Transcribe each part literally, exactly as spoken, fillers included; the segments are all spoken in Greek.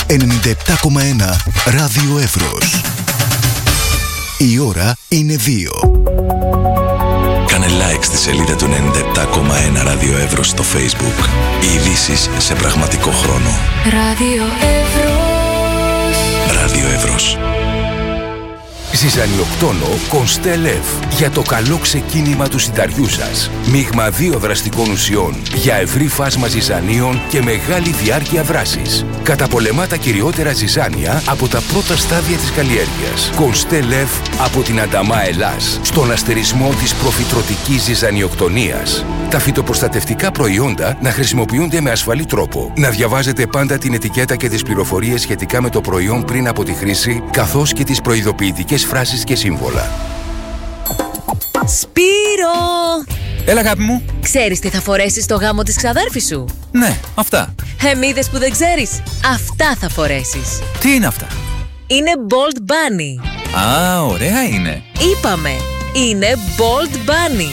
ενενήντα επτά κόμμα ένα Ράδιο Εύρος. Η ώρα είναι δύο. Κάνε like στη σελίδα του ενενήντα επτά κόμμα ένα Ράδιο Εύρος στο Facebook. Οι ειδήσεις σε πραγματικό χρόνο. Ράδιο Εύρος. Ράδιο Εύρος. Ζυζανιοκτόνο Κονστέλεφ. Για το καλό ξεκίνημα του συνταριού σας. Μείγμα δύο δραστικών ουσιών για ευρύ φάσμα ζυζανίων και μεγάλη διάρκεια δράσης. Καταπολεμά τα κυριότερα ζυζάνια από τα πρώτα στάδια της καλλιέργειας. Κονστέλεφ από την Ανταμά Ελλάς. Στον αστερισμό της προφυτρωτικής ζυζανιοκτονίας. Τα φυτοπροστατευτικά προϊόντα να χρησιμοποιούνται με ασφαλή τρόπο. Να διαβάζετε πάντα την ετικέτα και τις πληροφορίες σχετικά με το προϊόν πριν από τη χρήση, καθώς και τις προειδοποιητικές φράσεις και σύμβολα. Σπύρο! Έλα, αγάπη μου. Ξέρεις τι θα φορέσεις στο γάμο της ξαδέρφης σου? Ναι, αυτά. Εμίδες που δεν ξέρεις, αυτά θα φορέσεις. Τι είναι αυτά? Είναι Bold Bunny. Α, ωραία είναι. Είπαμε, είναι Bold Bunny.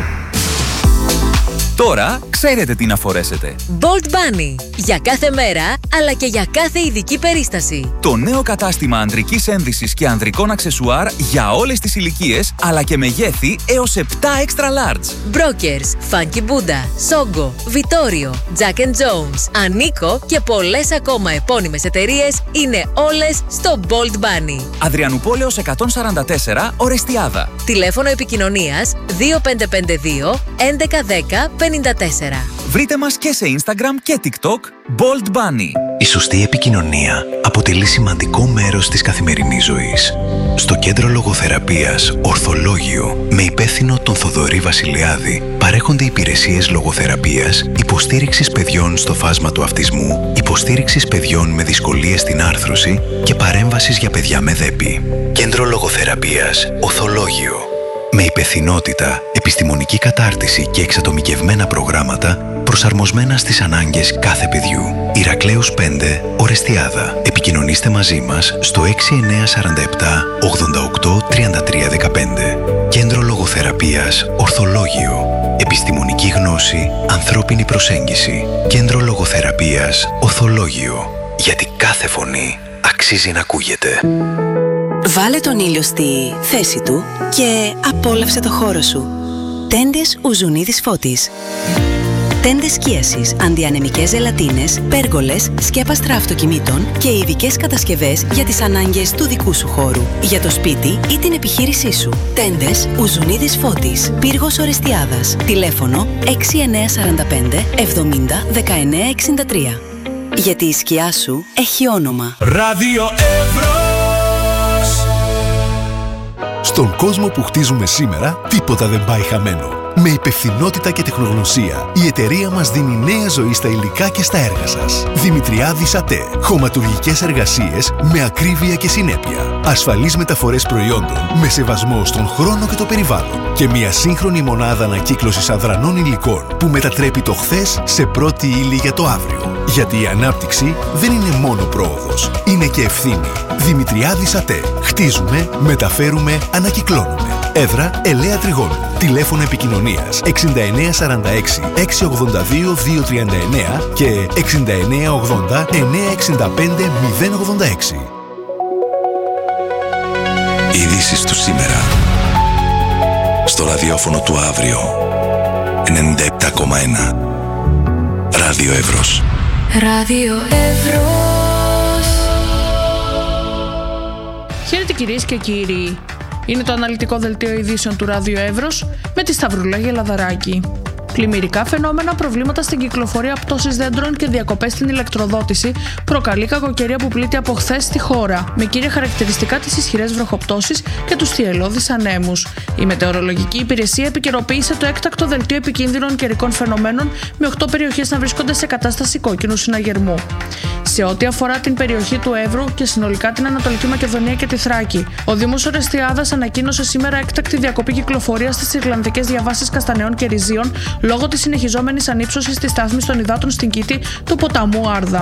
Τώρα ξέρετε τι να φορέσετε. Bold Bunny. Για κάθε μέρα, αλλά και για κάθε ειδική περίσταση. Το νέο κατάστημα ανδρικής ένδυσης και ανδρικών αξεσουάρ για όλες τις ηλικίες, αλλά και μεγέθη έως επτά extra large. Brokers, Funky Buddha, Sogo, Vittorio, Jack and Jones, Aniko και πολλές ακόμα επώνυμες εταιρείες είναι όλες στο Bold Bunny. Αδριανουπόλεως εκατόν σαράντα τέσσερα, Ορεστιάδα. Τηλέφωνο επικοινωνίας δύο πέντε πέντε δύο έντεκα δέκα πενήντα τέσσερα. Βρείτε μας και σε Instagram και TikTok Bold Bunny. Η σωστή επικοινωνία αποτελεί σημαντικό μέρος της καθημερινής ζωής. Στο Κέντρο Λογοθεραπείας Ορθολόγιο, με υπεύθυνο τον Θοδωρή Βασιλιάδη, παρέχονται υπηρεσίες λογοθεραπείας, υποστήριξης παιδιών στο φάσμα του αυτισμού, υποστήριξης παιδιών με δυσκολίες στην άρθρωση και παρέμβασης για παιδιά με δέπη. Κέντρο Λογοθεραπείας Ορθολόγιο. Με υπευθυνότητα, επιστημονική κατάρτιση και εξατομικευμένα προγράμματα προσαρμοσμένα στις ανάγκες κάθε παιδιού. Ηρακλέους πέντε, Ορεστιάδα. Επικοινωνήστε μαζί μας στο έξι εννιά τέσσερα επτά ογδόντα οκτώ τριάντα τρία δεκαπέντε. Κέντρο Λογοθεραπείας Ορθολόγιο. Επιστημονική γνώση, ανθρώπινη προσέγγιση. Κέντρο Λογοθεραπείας Ορθολόγιο. Γιατί κάθε φωνή αξίζει να ακούγεται. Βάλε τον ήλιο στη θέση του και απόλαυσε το χώρο σου. Τέντες Ουζουνίδης Φώτης. Τέντες σκίασης, αντιανεμικές ζελατίνες, πέργολες, σκέπαστρα αυτοκινήτων και ειδικές κατασκευές για τις ανάγκες του δικού σου χώρου, για το σπίτι ή την επιχείρησή σου. Τέντες Ουζουνίδης Φώτης, πύργος Ορεστιάδας. Τηλέφωνο έξι εννιά τέσσερα πέντε εβδομήντα δεκαεννιά εξήντα τρία. Γιατί η σκιά σου έχει όνομα. Ράδιο Εύρος. Στον κόσμο που χτίζουμε σήμερα, τίποτα δεν πάει χαμένο. Με υπευθυνότητα και τεχνογνωσία, η εταιρεία μας δίνει νέα ζωή στα υλικά και στα έργα σας. Δημητριάδης ΑΤΕ. Χωματουργικές εργασίες με ακρίβεια και συνέπεια. Ασφαλείς μεταφορές προϊόντων με σεβασμό στον χρόνο και το περιβάλλον. Και μια σύγχρονη μονάδα ανακύκλωσης αδρανών υλικών που μετατρέπει το χθες σε πρώτη ύλη για το αύριο. Γιατί η ανάπτυξη δεν είναι μόνο πρόοδος, είναι και ευθύνη. Δημητριάδης ΑΤΕ. Χτίζουμε, μεταφέρουμε, ανακυκλώνουμε. Έδρα Ελαία Τριγώνου. Τηλέφωνο επικοινωνίας εξήντα εννιά σαράντα έξι εξακόσια ογδόντα δύο διακόσια τριάντα εννιά και εξήντα εννιά ογδόντα εννιά εξήντα πέντε μηδέν ογδόντα έξι. Ειδήσεις του σήμερα. Στο ραδιόφωνο του αύριο. ενενήντα επτά κόμμα ένα. Ράδιο Εύρος. Ράδιο Εύρος. Χαίρετε κυρίες και κύριοι. Είναι το αναλυτικό δελτίο ειδήσεων του Ράδιο Εύρος με τη Σταυρούλα Γελαδαράκη. Πλημμυρικά φαινόμενα, προβλήματα στην κυκλοφορία, πτώσεις δέντρων και διακοπές στην ηλεκτροδότηση προκαλεί κακοκαιρία που πλήττει από χθες στη χώρα, με κύρια χαρακτηριστικά τις ισχυρές βροχοπτώσεις και τους θυελλώδεις ανέμους. Η Μετεωρολογική Υπηρεσία επικαιροποίησε το έκτακτο δελτίο επικίνδυνων καιρικών φαινομένων, με οκτώ περιοχές να βρίσκονται σε κατάσταση κόκκινου συναγερμού. Σε ό,τι αφορά την περιοχή του Εύρου και συνολικά την Ανατολική Μακεδονία και τη Θράκη, ο Δήμος Ορεστιάδας ανακοίνωσε σήμερα έκτακτη διακοπή κυκλοφορίας στις Ιρλανδικές διαβάσεις Καστανεών και Ριζίων λόγω της συνεχιζόμενης ανύψωσης της στάθμης των υδάτων στην Κήτη του ποταμού Άρδα.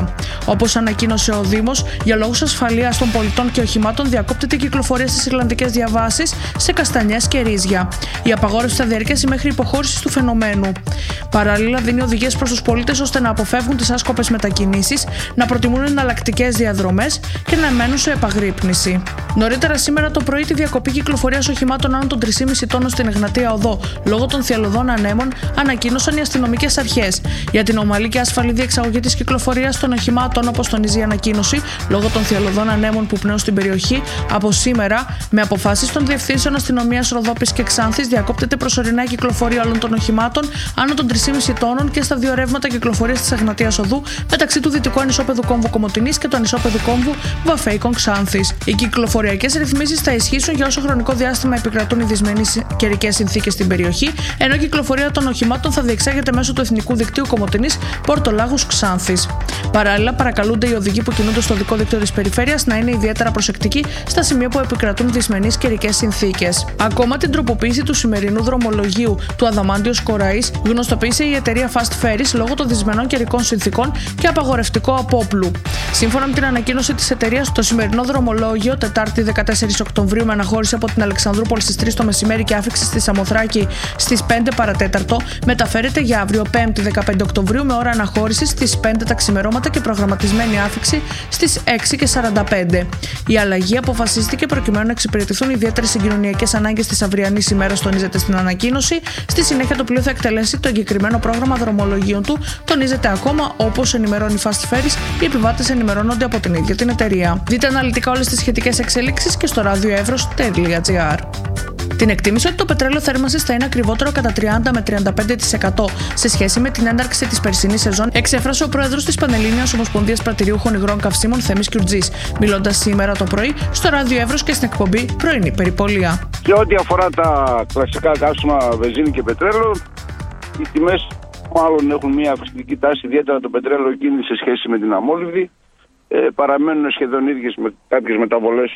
Όπως ανακοίνωσε ο Δήμος, για λόγους ασφαλείας των πολιτών και οχημάτων διακόπτεται η κυκλοφορία στις Ιρλανδικές διαβάσεις σε Καστανιές και Ρίζια. Η απαγόρευση θα διαρκέσει μέχρι υποχώρηση του φαινομένου. Παράλληλα, δίνει οδηγίες προς τους πολίτες ώστε να αποφεύγουν τις άσκοπες μετακινήσεις, να προτιμούν εναλλακτικές διαδρομές και να μένουν σε επαγρύπνηση. Νωρίτερα σήμερα το πρωί, τη διακοπή κυκλοφορίας οχημάτων άνω των τρία κόμμα πέντε τόνων στην Εγνατία Οδό λόγω των θυελλωδών ανέμων ανακοίνωσαν οι αστυνομικές αρχές. Για την ομαλή και ασφαλή διεξαγωγή της κυκλοφορίας των οχημάτων, όπως τονίζει η ανακοίνωση, λόγω των θυελλωδών ανέμων που πνέουν στην περιοχή, από σήμερα, με αποφάσεις των διευθύνσεων αστυνομίας Ροδόπης και Ξάνθης, διακόπτεται προσωρινά η κυκλοφορία όλων των οχημάτων άνω των τρία κόμμα πέντε τόνων και στα δύο ρεύματα κυκλοφορίας της Εγνατίας Οδού μεταξύ του δυτικού ανισόπεδου κόμβου Κομοτηνής και του ανισόπεδου κόμβου Βαφέικον Ξάνθης. Οι κυκλοφοριακές ρυθμίσεις θα ισχύσουν για όσο χρονικό διάστημα επικρατούν οι δυσμενείς καιρικές συνθήκες στην περιοχή, ενώ η κυκλοφορία των οχημάτων θα διεξάγεται μέσω του Εθνικού Δικτύου Κομοτηνής Πορτολάγους Ξάνθης. Παράλληλα, παρακαλούνται οι οδηγοί που κινούνται στο οδικό δίκτυο της περιφέρειας να είναι ιδιαίτερα προσεκτικοί στα σημεία που επικρατούν δυσμενείς καιρικές συνθήκες. Ακόμα την τροποποίηση του σημερινού δρομολογίου του Αδαμάντιος Κοραής γνωστοποίησε η εταιρεία Fast Ferries λόγω των δυσμενών καιρικών συνθήκων και απαγορευτικό απόπλου. Σύμφωνα με την ανακοίνωση της εταιρείας, το σημερινό δρομολόγιο, Τετάρτη δεκατέσσερις Οκτωβρίου, με αναχώρηση από την Αλεξανδρούπολη στις τρεις το μεσημέρι και άφηξη στη Σαμοθράκη στις πέντε παρατέταρτο, μεταφέρεται για αύριο Πέμπτη δεκαπέντε Οκτωβρίου με ώρα αναχώρηση στις πέντε τα ξημερώματα και προγραμματισμένη άφηξη στις έξι και σαράντα πέντε. Η αλλαγή αποφασίστηκε προκειμένου να εξυπηρετηθούν ιδιαίτερες συγκοινωνιακές ανάγκες της αυριανής ημέρας, τονίζεται στην ανακοίνωση. Στη συνέχεια, το πλοίο θα εκτελέσει το εγκεκριμένο πρόγραμμα δρομολογίων του, τονίζεται ακόμα, όπως ενημερώνει Fast Ferries, οι επιβάτες ενημερώνονται από την ίδια την εταιρεία. Δείτε αναλυτικά όλες τις σχετικές εξελίξεις και στο ραδιοεύρος τελεία τζι άρ. Την εκτίμησε ότι το πετρέλαιο θέρμανσης θα είναι ακριβότερο κατά τριάντα με τριάντα πέντε τοις εκατό σε σχέση με την έναρξη της περσινής σεζόν, εξέφρασε ο πρόεδρος της Πανελλήνιας Ομοσπονδίας Πρατηριούχων Υγρών Καυσίμων, Θέμης Κιουρτζής, μιλώντας σήμερα το πρωί στο ραδιοεύρος και στην εκπομπή Πρωινή Περιπολία. Σε ό,τι αφορά τα κλασικά καύσιμα βενζίνη και πετρέλαιο, οι τιμές μάλλον έχουν μια αυξητική τάση, ιδιαίτερα το πετρέλαιο εκείνη σε σχέση με την αμόλυβδη. Ε, παραμένουν σχεδόν ίδιες με κάποιες μεταβολές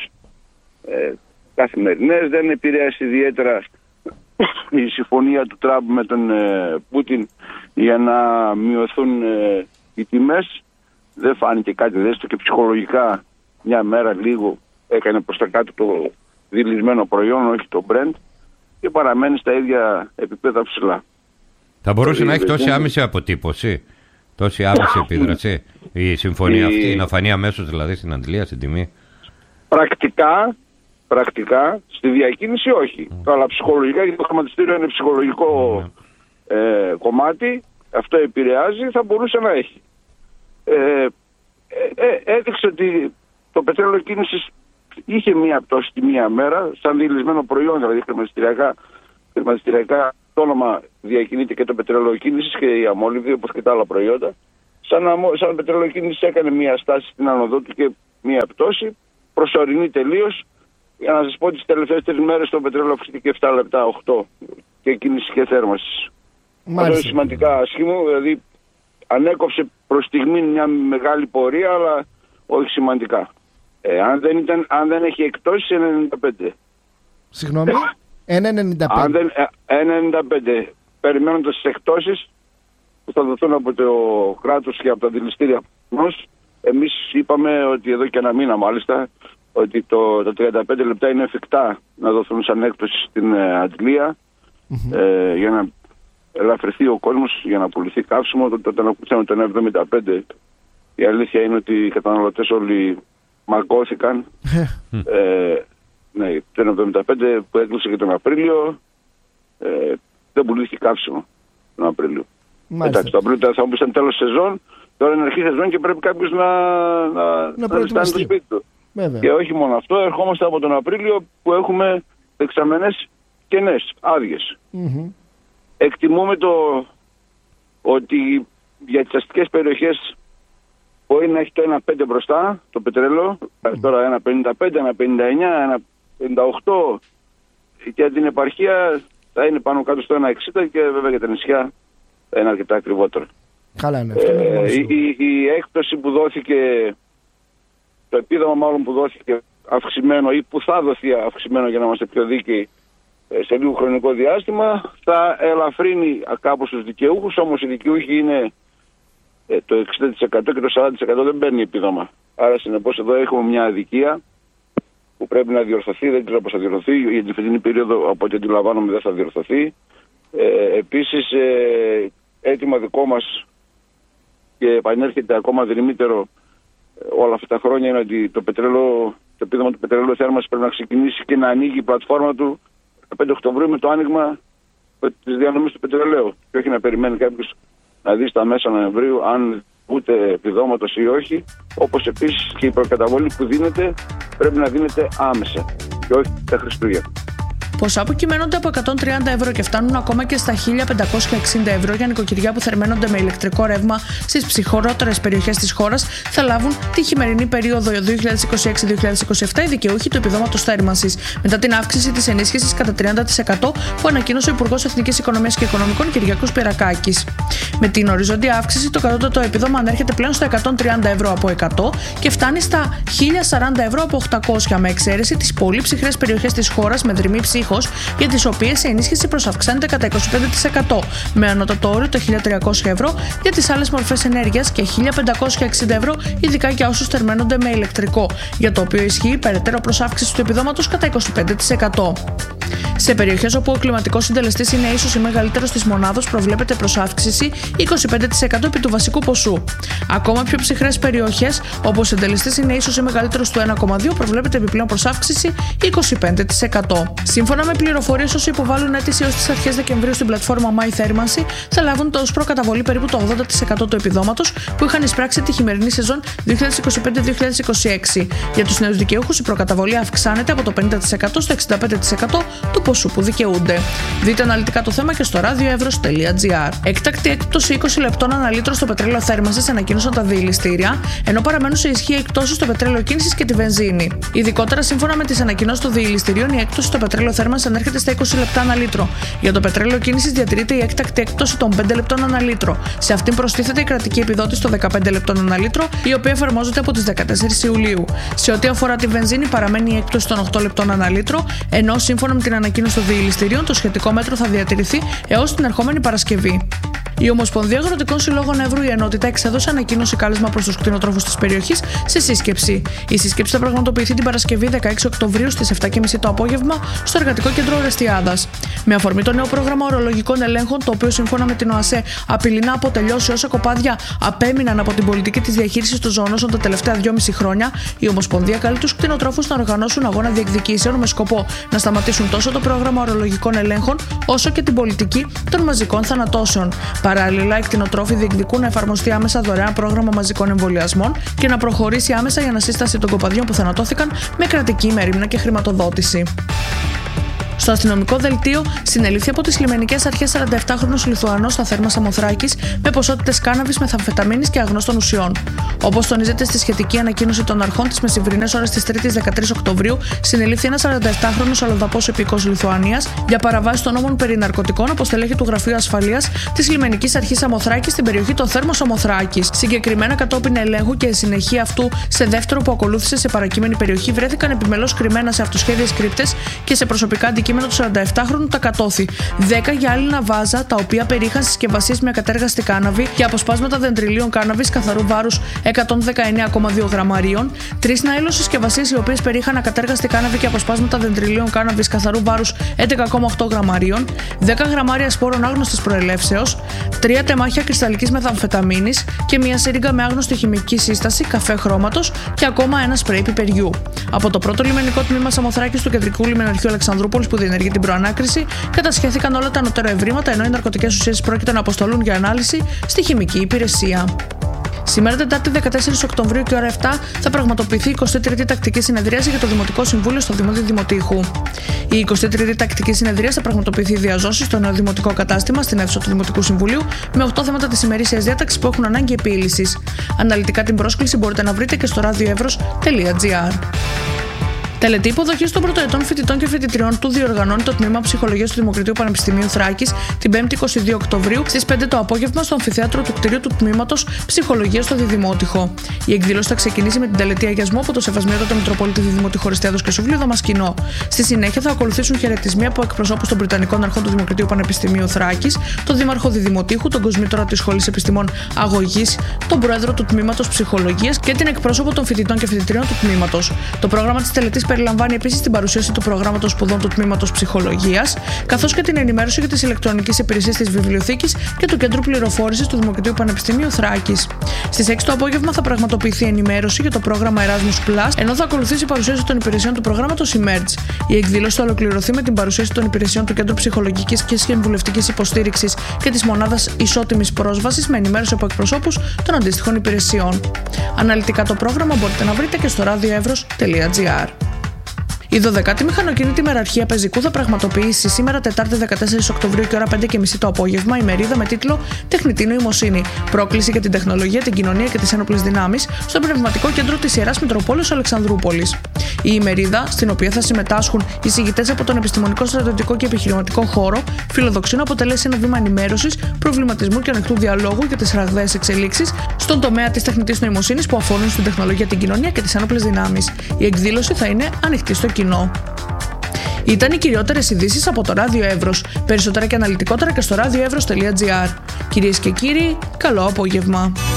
ε, καθημερινές. Δεν επηρέασε ιδιαίτερα η συμφωνία του Τραμπ με τον ε, Πούτιν για να μειωθούν ε, οι τιμές. Δεν φάνηκε κάτι δέστο και ψυχολογικά μια μέρα λίγο έκανε προς τα κάτω το δηλισμένο προϊόν, όχι το Brent, και παραμένει στα ίδια επίπεδα ψηλά. Θα μπορούσε το να έχει τόση άμεση αποτύπωση, τόση άμεση επίδραση η συμφωνία η... αυτή, να φανεί αμέσως δηλαδή στην αντλία, στην τιμή? Πρακτικά, πρακτικά στη διακίνηση όχι. Mm. Αλλά ψυχολογικά, γιατί το χρηματιστήριο είναι ψυχολογικό mm. ε, κομμάτι, αυτό επηρεάζει, θα μπορούσε να έχει. Ε, ε, ε, έδειξε ότι το πετρέλαιο κίνησης είχε μία πτώση τη μία μέρα, σαν διελισμένο προϊόν, δηλαδή χρηματιστηριακά, χρηματιστηριακά το όνομα διακινείται και το πετρέλαιο κίνησης και η αμόλυβδη, όπως και τα άλλα προϊόντα. Σαν, σαν πετρέλαιο κίνησης έκανε μία στάση στην άνοδό του και μία πτώση, προσωρινή τελείως. Για να σας πω, τις τελευταίες τρεις μέρες το πετρέλαιο αυξήθηκε επτά λεπτά, οκτώ, και κίνηση και θέρμανση. Αυτό είναι σημαντικά άσχημο, δηλαδή ανέκοψε προς στιγμή μια μεγάλη πορεία, αλλά όχι σημαντικά. Ε, αν, δεν ήταν, αν δεν έχει εκτόσεις, ένα ενενήντα πέντε. Συγγνώμη, ένα ενενήντα πέντε. Αν δεν, ένα ενενήντα πέντε. Περιμένοντας τις εκτόσεις που θα δοθούν από το κράτος και από τα δηληστήρια μας, εμείς είπαμε ότι εδώ και ένα μήνα μάλιστα, ότι το, τα τριάντα πέντε λεπτά είναι εφικτά να δοθούν σαν έκπτωση στην ε, αντλία, mm-hmm. ε, για να ελαφρυνθεί ο κόσμος, για να πουληθεί καύσιμο. Όταν ακούσαμε τον εβδομήντα πέντε, η αλήθεια είναι ότι οι καταναλωτές όλοι μαγκώθηκαν. ε, ναι, τον εβδομήντα πέντε που έκλεισε και τον Απρίλιο, ε, δεν πουλήθηκε καύσιμο τον Απρίλιο. Εντάξει, το Απρίλιο θα μου πει ήταν τέλος σεζόν, τώρα είναι αρχή σεζόν και πρέπει κάποιος να, να, να, να ζητάνε το σπίτι του. Βέβαια. Και όχι μόνο αυτό, ερχόμαστε από τον Απρίλιο που έχουμε δεξαμενές κενές, άδειες. Mm-hmm. Εκτιμούμε το ότι για τις αστικές περιοχές μπορεί να έχει το ένα κόμμα πέντε μπροστά το πετρέλαιο, mm-hmm. τώρα ένα κόμμα πενήντα πέντε, ένα κόμμα πενήντα εννιά, ένα κόμμα πενήντα οκτώ, και για την επαρχία θα είναι πάνω κάτω στο ένα κόμμα εξήντα και βέβαια για τα νησιά θα είναι αρκετά ακριβότερο. Καλά είναι αυτό. Ε, η, η, η έκπτωση που δόθηκε, το επίδομα μάλλον που δόθηκε αυξημένο ή που θα δοθεί αυξημένο για να είμαστε πιο δίκαιοι σε λίγο χρονικό διάστημα, θα ελαφρύνει κάπως τους δικαιούχους, όμως οι δικαιούχοι είναι ε, το εξήντα τοις εκατό και το σαράντα τοις εκατό δεν παίρνει επίδομα. Άρα συνεπώς εδώ έχουμε μια αδικία που πρέπει να διορθωθεί. Δεν ξέρω πώς θα διορθωθεί. Για την φετινή περίοδο, από ό,τι αντιλαμβάνομαι, δεν θα διορθωθεί. Ε, επίσης, ε, έτοιμα δικό μας και επανέρχεται ακόμα δρυμύτερο ε, όλα αυτά τα χρόνια είναι ότι το, πετρέλαιο, το επίδομα του πετρελαίου θέρμανσης πρέπει να ξεκινήσει και να ανοίγει η πλατφόρμα του πέντε Οκτωβρίου με το άνοιγμα της διανομής του πετρελαίου. Και όχι να περιμένει κάποιος να δει στα μέσα Νοεμβρίου αν ούτε επιδόματος ή όχι. Όπως επίσης και η προκαταβολή που δίνεται πρέπει να δίνεται άμεσα και όχι τα Χριστούγεννα. Ποσά που κυμαίνονται από εκατόν τριάντα ευρώ και φτάνουν ακόμα και στα χίλια πεντακόσια εξήντα ευρώ για νοικοκυριά που θερμαίνονται με ηλεκτρικό ρεύμα στις ψυχρότερες περιοχές της χώρας θα λάβουν τη χειμερινή περίοδο δύο χιλιάδες είκοσι έξι δύο χιλιάδες είκοσι επτά οι δικαιούχοι του επιδόματος θέρμανσης, μετά την αύξηση της ενίσχυσης κατά τριάντα τοις εκατό που ανακοίνωσε ο Υπουργός Εθνικής Οικονομίας και Οικονομικών Κυριάκος Πυρακάκης. Με την οριζόντια αύξηση, το κατώτατο επίδομα ανέρχεται πλέον στα εκατόν τριάντα ευρώ από εκατό και φτάνει στα χίλια σαράντα ευρώ από οκτακόσια, με εξαίρεση τις πολύ ψυχρές περιοχές της χώρας με δρυμή ψύχος, για τις οποίες η ενίσχυση προσαυξάνεται κατά είκοσι πέντε τοις εκατό, με ανώτατο όριο το χίλια τριακόσια ευρώ για τις άλλες μορφές ενέργειας και χίλια πεντακόσια εξήντα ευρώ ειδικά για όσους θερμαίνονται με ηλεκτρικό, για το οποίο ισχύει περαιτέρω προσάυξηση του επιδόματος κατά είκοσι πέντε τοις εκατό. Σε περιοχές όπου ο κλιματικός συντελεστής είναι ίσως ή μεγαλύτερος της μονάδος, προβλέπεται προσάυξηση είκοσι πέντε τοις εκατό επί του βασικού ποσού. Ακόμα πιο ψυχρές περιοχές, όπου ο συντελεστής είναι ίσως ή μεγαλύτερος του ένα κόμμα δύο, προβλέπεται επιπλέον προσάυξηση είκοσι πέντε τοις εκατό. Σύμφωνα με πληροφορίες, όσοι υποβάλλουν αίτηση έως τις αρχές Δεκεμβρίου στην πλατφόρμα My Θέρμανση, θα λάβουν ως προκαταβολή περίπου το ογδόντα τοις εκατό του επιδόματος που είχαν εισπράξει τη χειμερινή σεζόν δύο χιλιάδες είκοσι πέντε δύο χιλιάδες είκοσι έξι. Για τους νέους δικαιούχους, η προκαταβολή αυξάνεται από το πενήντα τοις εκατό στο εξήντα πέντε τοις εκατό του ποσού που δικαιούνται. Δείτε αναλυτικά το θέμα και στο radioevros τελεία gr. Έκτακτη έκπτωση είκοσι λεπτών ανά λίτρο στο πετρέλαιο θέρμανσης ανακοίνωσαν τα διελιστήρια, ενώ παραμένουν σε ισχύ εκπτώσεις στο πετρέλαιο κίνησης και τη βενζίνη. Ειδικότερα, σύμφωνα με τις ανακοινώσεις των διελιστηρίων, η έκπτωση στο πετρέλαιο θέρμανσης ανέρχεται στα είκοσι λεπτά ανά λίτρο. Για το πετρέλαιο κίνησης διατηρείται η έκτακτη έκπτωση των πέντε λεπτών ανά λίτρο. Σε αυτήν προστίθεται η κρατική επιδότηση των δεκαπέντε λεπτών ανά λίτρο, η οποία εφαρμόζεται από τις δεκατέσσερις Ιουλίου. Σε ό,τι αφορά τη βενζίνη, παραμένει η έκπτωση των οκτώ λεπτών ανά λίτρο, ενώ σύμφωνα με την ανακοίνωση των διελιστηρίων, το σχετικό μέτρο θα διατηρηθεί έως την ερχόμενη Παρασκευή. Η Ομοσπονδία Αγροτικών Συλλόγων Εύρου, η ενότητα, εξέδωσε ανακοίνωση κάλεσμα προς τους κτηνοτρόφους της περιοχής σε σύσκεψη. Η σύσκεψη θα πραγματοποιηθεί την Παρασκευή δεκαέξι Οκτωβρίου στις επτά και μισή το απόγευμα στο Εργατικό Κέντρο Ορεστιάδας. Με αφορμή το νέο πρόγραμμα ορολογικών ελέγχων, το οποίο σύμφωνα με την ΟΑΣΕ απειλεί να αποτελειώσει όσα κοπάδια απέμειναν από την πολιτική της διαχείρισης των ζωονόσων τα τελευταία δυόμιση χρόνια, η Ομοσπονδία καλεί τους κτηνοτρόφους να οργανώσουν αγώνα διεκδικήσεων με σκοπό να σταματήσουν τόσο το πρόγραμμα ορολογικών ελέγχων όσο και την πολιτική των μαζικών θανατώσεων. Παράλληλα, οι κτηνοτρόφοι διεκδικούν να εφαρμοστεί άμεσα δωρεάν πρόγραμμα μαζικών εμβολιασμών και να προχωρήσει άμεσα η ανασύσταση των κοπαδιών που θανατώθηκαν με κρατική μερίμνα και χρηματοδότηση. Στο αστυνομικό δελτίο συνελήφθη από τις λιμενικές αρχές σαρανταεπτάχρονος Λιθουανός στα Θέρμα Σαμοθράκης με ποσότητες κάναβης, μεθαμφεταμίνης και αγνώστων ουσιών. Όπως τονίζεται στη σχετική ανακοίνωση των αρχών, τις μεσημβρινές ώρες της Τρίτης δεκατρείς Οκτωβρίου συνελήφθη ένας σαρανταεπτάχρονος αλλοδαπός υπηκός Λιθουανίας για παραβάση των νόμων περί ναρκωτικών από στελέχη του Γραφείου Ασφαλείας της Λιμενικής Αρχής Σαμοθράκης στην περιοχή των Θέρμων Σαμοθράκης. Συγκεκριμένα, κατόπιν ελέγχου και συνεχεία αυτού σε δεύτερο που ακολούθησε σε παρακείμενη περιοχή, βρέθηκαν επιμελώς κρυμμένα σε αυτοσχέδιες κρύπτες και σε προσωπικά αντικείμενα του σαρανταεπτάχρονου τα κατώθη, δέκα γυάλινα βάζα τα οποία περιείχαν συσκευασίες με ακατέργαστη κάναβη και αποσπάσματα δεντριλίων κάναβης καθαρού βάρους εκατόν δεκαεννέα κόμμα δύο γραμμαρίων, τρεις ναΐλος συσκευασίες οι οποίες περιείχαν ακατέργαστη κάναβη και αποσπάσματα δεντριλίων κάναβης καθαρού βάρους έντεκα κόμμα οκτώ γραμμαρίων, δέκα γραμμάρια σπόρων άγνωστης προελεύσεως, τρία τεμάχια κρυσταλλικής μεθαμφεταμίνης και μία σύριγγα με άγνωστη χημική σύσταση καφέ χρώματος και ακόμα ένα σπρέι πιπεριού. Από το πρώτο λιμενικό τμήμα Σαμοθράκης του Κεντρικού Λιμεναρχείου Αλεξανδρούπολης που διενεργεί την προανάκριση, κατασχέθηκαν όλα τα ανωτέρα ευρήματα, ενώ οι ναρκωτικές ουσίες πρόκειται να αποστολούν για ανάλυση στη χημική υπηρεσία. Σήμερα, Τετάρτη δεκατέσσερις Οκτωβρίου και ώρα επτά, θα πραγματοποιηθεί η εικοστή τρίτη τακτική συνεδρίαση για το Δημοτικό Συμβούλιο στο Δημοτικό Δημοτήχου. Η εικοστή τρίτη τακτική συνεδρίαση θα πραγματοποιηθεί διαζώσει στο νέο Δημοτικό Κατάστημα στην αίθουσα του Δημοτικού Συμβουλίου με οκτώ θέματα της ημερήσιας διάταξης που έχουν ανάγκη επίλυσης. Αναλυτικά την πρόσκληση μπορείτε να βρείτε και στο radioevros τελεία gr. Τελετή υποδοχής των πρωτοετών φοιτητών και φοιτητριών του διοργανώνει το Τμήμα Ψυχολογίας του Δημοκρατίου Πανεπιστημίου Θράκης την πέμπτη είκοσι δύο Οκτωβρίου στις πέντε το απόγευμα στο αμφιθέατρο του κτηρίου του Τμήματος Ψυχολογίας στο Διδημότυχο. Η εκδήλωση θα ξεκινήσει με την τελετή αγιασμού από το Σεβασμιότατο Μητροπολίτη Διδημότυχου Χριστιάδος και Σουβλίου Δαμασκηνό. Στη συνέχεια θα ακολουθήσουν χαιρετισμοί από εκπροσώπους των Βρυτανικών Αρχών του Δημοκρατίου Πανεπιστημίου Θράκης, τον Δήμαρχο Διδημοτήχου, τον Κοσμήτορα της Σχολής Επιστημών Αγωγής, τον Πρόεδρο του Τμήματος Ψυχολογίας και την εκπρόσωπο των φοιτητών και φοιτητριών του Τμήματος. Το πρόγραμμα της τελετής περιλαμβάνει επίσης την παρουσίαση του προγράμματος σπουδών του Τμήματος Ψυχολογίας, καθώς και την ενημέρωση για τις ηλεκτρονικές υπηρεσίες της Βιβλιοθήκης και του Κέντρου Πληροφόρησης του Δημοκρατίου Πανεπιστημίου Θράκης. Στις έξι το απόγευμα θα πραγματοποιηθεί ενημέρωση για το πρόγραμμα Erasmus Plus, ενώ θα ακολουθήσει η παρουσίαση των υπηρεσιών του προγράμματος Emerge. Η εκδήλωση θα ολοκληρωθεί με την παρουσίαση των υπηρεσιών του Κέντρου Ψυχολογικής και Συμβουλευτικής Υποστήριξης και της Μονάδας Ισότιμης Πρόσβασης, με ενημέρωση από εκπροσώπους των αντίστοιχων υπηρεσιών. Αναλυτικά το πρόγραμμα μπορείτε να βρείτε και στο radioevros τελεία gr. Η δωδεκάτη Μηχανοκίνητη Μεραρχία Πεζικού θα πραγματοποιήσει σήμερα Τετάρτη δεκατέσσερις Οκτωβρίου και ώρα πέντε και μισή το απόγευμα ημερίδα με τίτλο Τεχνητή Νοημοσύνη. Πρόκληση για την τεχνολογία, την κοινωνία και τις ένοπλες δυνάμεις στο Πνευματικό Κέντρο της Ιεράς Μητροπόλεως Αλεξανδρούπολης. Η ημερίδα, στην οποία θα συμμετάσχουν εισηγητές από τον επιστημονικό, στρατιωτικό και επιχειρηματικό χώρο, φιλοδοξεί να αποτελέσει ένα βήμα ενημέρωσης, προβληματισμού και ανοιχτού διαλόγου για τις ραγδαίες εξελίξεις στον τομέα της τεχνητής νοημοσύνης που αφορούν στην τεχνολογία, την κοινωνία και τις ένοπλες δυνάμεις. Η εκδήλωση θα είναι ανοιχτή στο κοινό. Ήταν οι κυριότερες ειδήσεις από το Ράδιο Εύρος. Περισσότερα και αναλυτικότερα και στο radioevros τελεία gr. Κυρίες και κύριοι, καλό απόγευμα.